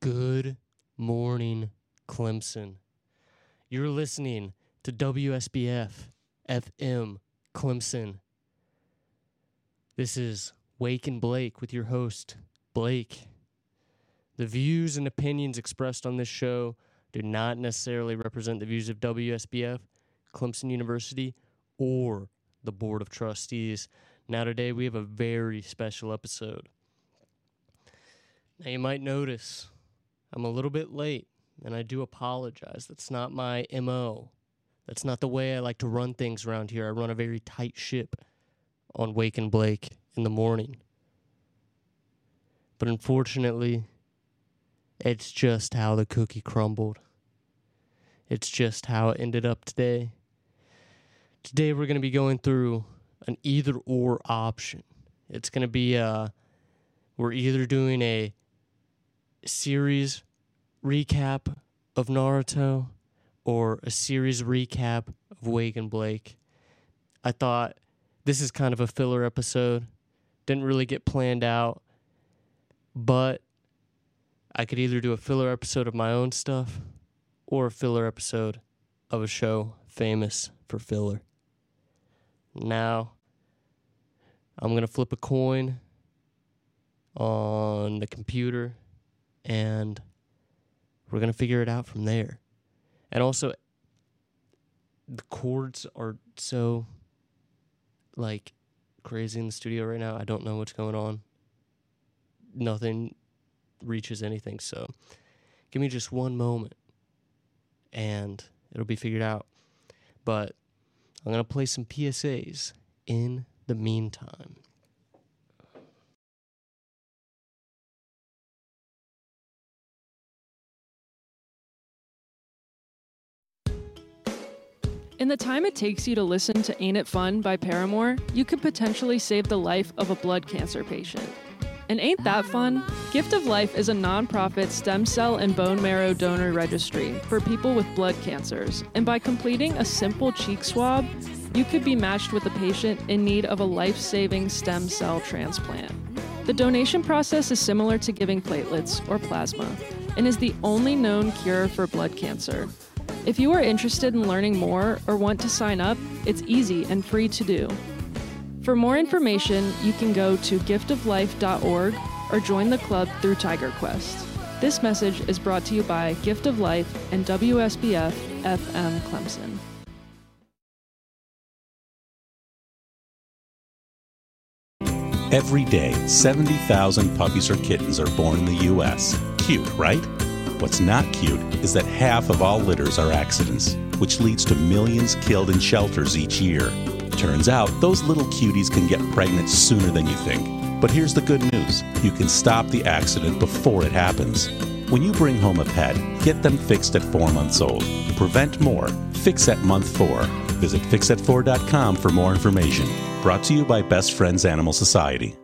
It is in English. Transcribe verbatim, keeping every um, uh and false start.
Good morning, Clemson. You're listening to W S B F F M Clemson. This is Wake and Blake with your host, Blake. The views and opinions expressed on this show do not necessarily represent the views of W S B F, Clemson University, or the Board of Trustees. Now today we have a very special episode. Now you might notice I'm a little bit late, and I do apologize. That's not my M O. That's not the way I like to run things around here. I run a very tight ship on Wake and Blake in the morning. But unfortunately, it's just how the cookie crumbled. It's just how it ended up today. Today we're going to be going through an either-or option. It's going to be, uh, we're either doing a series recap of Naruto or a series recap of Wake and Blake. I thought this is kind of a filler episode. Didn't really get planned out, but I could either do a filler episode of my own stuff or a filler episode of a show famous for filler. Now, I'm going to flip a coin on the computer, and we're going to figure it out from there. And also, the chords are so, like, crazy in the studio right now. I don't know what's going on. Nothing reaches anything, so give me just one moment, and it'll be figured out. But I'm going to play some P S As in the meantime. In the time it takes you to listen to Ain't It Fun by Paramore, you could potentially save the life of a blood cancer patient. And ain't that fun? Gift of Life is a nonprofit stem cell and bone marrow donor registry for people with blood cancers. And by completing a simple cheek swab, you could be matched with a patient in need of a life-saving stem cell transplant. The donation process is similar to giving platelets or plasma and is the only known cure for blood cancer. If you are interested in learning more or want to sign up, it's easy and free to do. For more information, you can go to gift of life dot org or join the club through Tiger Quest. This message is brought to you by Gift of Life and W S B F F M Clemson. Every day, seventy thousand puppies or kittens are born in the U S Cute, right? What's not cute is that half of all litters are accidents, which leads to millions killed in shelters each year. Turns out, those little cuties can get pregnant sooner than you think. But here's the good news. You can stop the accident before it happens. When you bring home a pet, get them fixed at four months old. Prevent more. Fix at month four. Visit fix at four dot com for more information. Brought to you by Best Friends Animal Society.